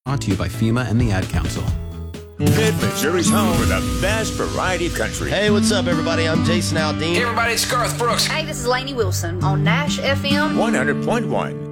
Brought to you by FEMA and the Ad Council. Mid-Missouri's home for the best variety of country. Hey, what's up, everybody? I'm Jason Aldean. Hey, everybody, it's Garth Brooks. Hey, this is Lainey Wilson on Nash FM 100.1.